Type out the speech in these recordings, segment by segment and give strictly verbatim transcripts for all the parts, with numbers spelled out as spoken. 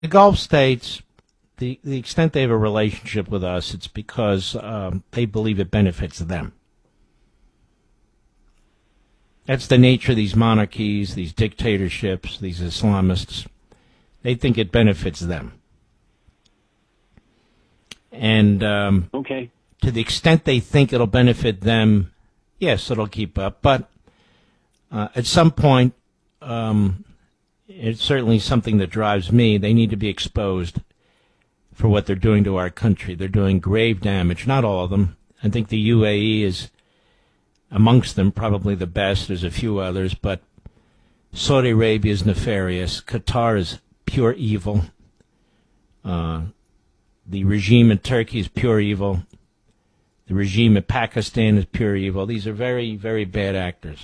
The Gulf states, the, the extent they have a relationship with us, it's because um, they believe it benefits them. That's the nature of these monarchies, these dictatorships, these Islamists. They think it benefits them. And um, okay. to the extent they think it'll benefit them, yes, it'll keep up. But uh, at some point, um, it's certainly something that drives me. They need to be exposed for what they're doing to our country. They're doing grave damage. Not all of them. I think the U A E is amongst them, probably the best. There's a few others, but Saudi Arabia is nefarious. Qatar is pure evil. Uh, the regime in Turkey is pure evil. The regime in Pakistan is pure evil. These are very, very bad actors.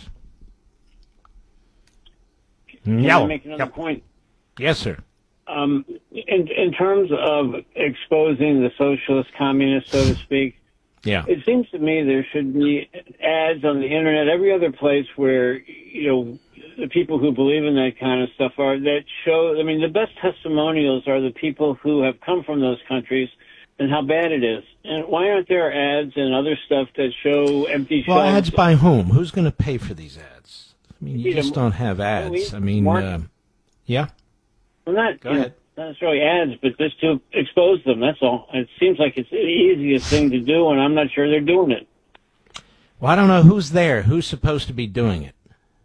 Can Yeah. I make another Yep. point? Yes, sir. Um, in, in terms of exposing the socialist communists, so to speak, Yeah. it seems to me there should be ads on the internet, every other place where, you know, the people who believe in that kind of stuff are, that show, I mean, the best testimonials are the people who have come from those countries and how bad it is. And why aren't there ads and other stuff that show empty Well, shelves? ads by whom? Who's going to pay for these ads? I mean, you You know, just don't have ads. I mean, Mark- uh, yeah? Well, not, Go you know, ahead. not necessarily ads, but just to expose them, that's all. It seems like it's the easiest thing to do, and I'm not sure they're doing it. Well, I don't know who's there. Who's supposed to be doing it?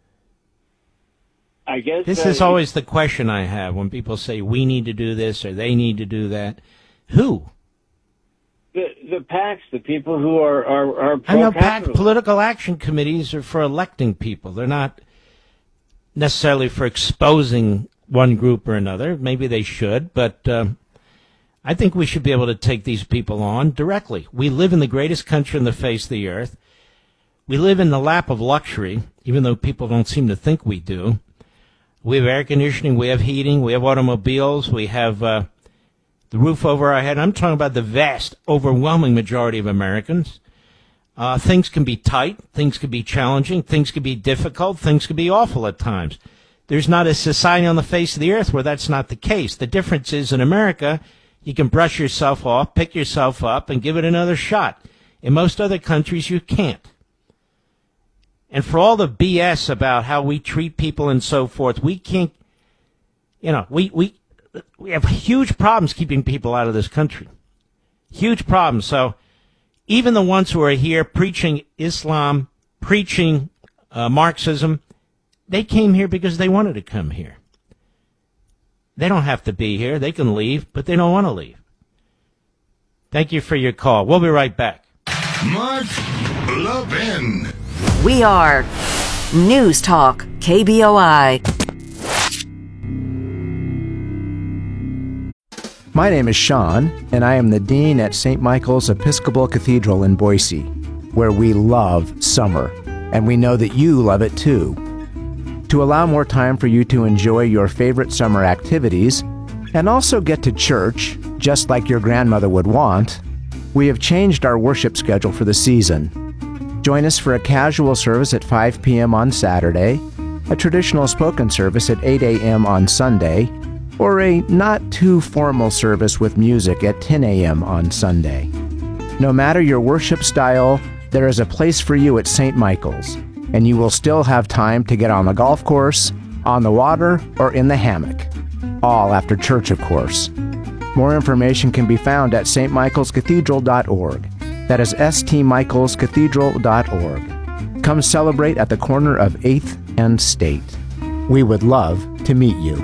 I guess This uh, is always the question I have when people say we need to do this or they need to do that. Who? the the PACs, the people who are are, are I know PAC pro-capital. political action committees are for electing people. They're not necessarily for exposing one group or another. Maybe they should, but um, I think we should be able to take these people on directly. We live in the greatest country on the face of the earth. We live in the lap of luxury, even though people don't seem to think we do. We have air conditioning, we have heating, we have automobiles, we have uh, the roof over our head. I'm talking about the vast, overwhelming majority of Americans. Uh, things can be tight, things can be challenging, things can be difficult, things can be awful at times. There's not a society on the face of the earth where that's not the case. The difference is in America, you can brush yourself off, pick yourself up, and give it another shot. In most other countries, you can't. And for all the B S about how we treat people and so forth, we can't, you know, we, we, we have huge problems keeping people out of this country. Huge problems. So even the ones who are here preaching Islam, preaching uh, Marxism, they came here because they wanted to come here. They don't have to be here. They can leave, but they don't want to leave. Thank you for your call. We'll be right back. Mark Levin. We are News Talk K B O I. My name is Sean, and I am the Dean at Saint Michael's Episcopal Cathedral in Boise, where we love summer, and we know that you love it too. To allow more time for you to enjoy your favorite summer activities, and also get to church, just like your grandmother would want, we have changed our worship schedule for the season. Join us for a casual service at five p.m. on Saturday, a traditional spoken service at eight a.m. on Sunday, or a not-too-formal service with music at ten a.m. on Sunday. No matter your worship style, there is a place for you at Saint Michael's, and you will still have time to get on the golf course, on the water, or in the hammock. All after church, of course. More information can be found at s t michaels cathedral dot org. That is s t michaels cathedral dot org. Come celebrate at the corner of eighth and State. We would love to meet you.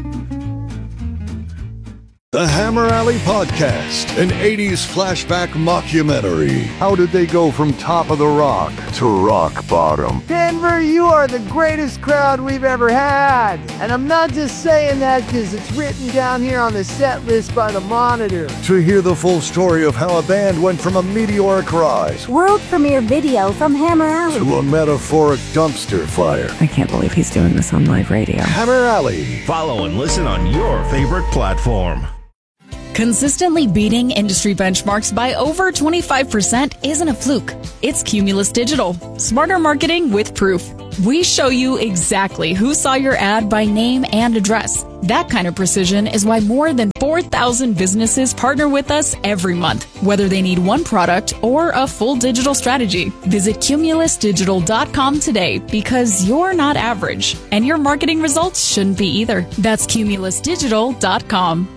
The Hammer Alley Podcast, an eighties flashback mockumentary. How did they go from top of the rock to rock bottom? Denver, you are the greatest crowd we've ever had. And I'm not just saying that because it's written down here on the set list by the Monitor. To hear the full story of how a band went from a meteoric rise World premiere video from Hammer Alley to a metaphoric dumpster fire. I can't believe he's doing this on live radio. Hammer Alley. Follow and listen on your favorite platform. Consistently beating industry benchmarks by over twenty-five percent isn't a fluke. It's Cumulus Digital. Smarter marketing with proof. We show you exactly who saw your ad by name and address. That kind of precision is why more than four thousand businesses partner with us every month, whether they need one product or a full digital strategy. Visit cumulus digital dot com today because you're not average, and your marketing results shouldn't be either. That's cumulus digital dot com.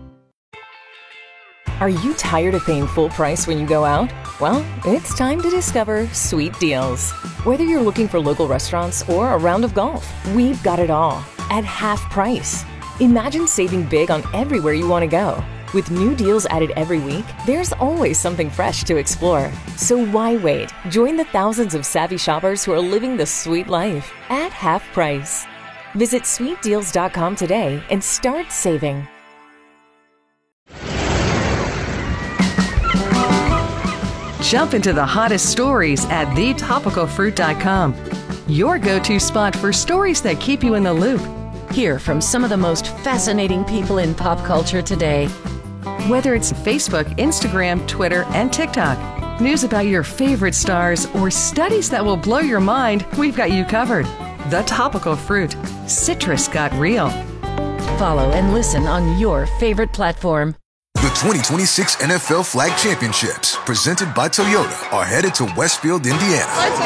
Are you tired of paying full price when you go out? Well, it's time to discover Sweet Deals. Whether you're looking for local restaurants or a round of golf, we've got it all at half price. Imagine saving big on everywhere you want to go. With new deals added every week, there's always something fresh to explore. So why wait? Join the thousands of savvy shoppers who are living the sweet life at half price. Visit sweet deals dot com today and start saving. Jump into the hottest stories at the topical fruit dot com. Your go-to spot for stories that keep you in the loop. Hear from some of the most fascinating people in pop culture today. Whether it's Facebook, Instagram, Twitter, and TikTok, news about your favorite stars, or studies that will blow your mind, we've got you covered. The Topical Fruit. Citrus got real. Follow and listen on your favorite platform. The twenty twenty-six N F L Flag Championships, presented by Toyota, are headed to Westfield, Indiana. Let's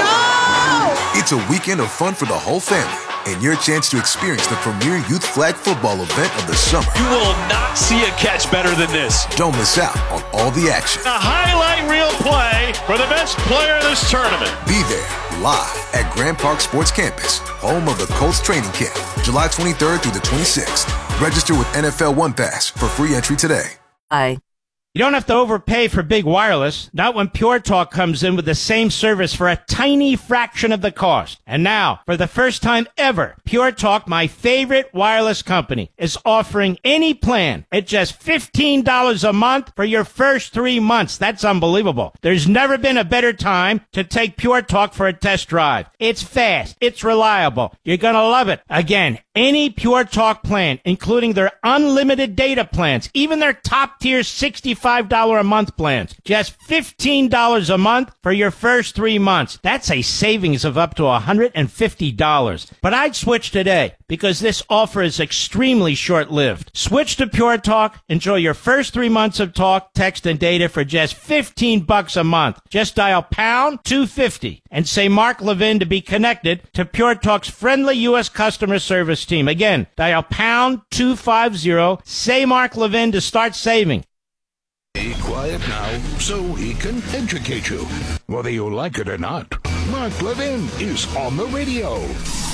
go! It's a weekend of fun for the whole family, and your chance to experience the premier youth flag football event of the summer. You will not see a catch better than this. Don't miss out on all the action. A highlight reel play for the best player of this tournament. Be there, live at Grand Park Sports Campus, home of the Colts training camp, July twenty-third through the twenty-sixth. Register with N F L One Pass for free entry today. I. You don't have to overpay for big wireless, not when Pure Talk comes in with the same service for a tiny fraction of the cost. And now, for the first time ever, Pure Talk, my favorite wireless company, is offering any plan at just fifteen dollars a month for your first three months. That's unbelievable. There's never been a better time to take Pure Talk for a test drive. It's fast. It's reliable. You're going to love it. Again, any Pure Talk plan, including their unlimited data plans, even their top-tier sixty-five dollars a month plans, just fifteen dollars a month for your first three months. That's a savings of up to one hundred fifty dollars. But I'd switch today because this offer is extremely short-lived. Switch to Pure Talk. Enjoy your first three months of talk, text, and data for just fifteen bucks a month. Just dial pound two fifty and say Mark Levin to be connected to Pure Talk's friendly U S customer service team. Again, dial pound two fifty, say Mark Levin to start saving. Be quiet now so he can educate you. Whether you like it or not, Mark Levin is on the radio.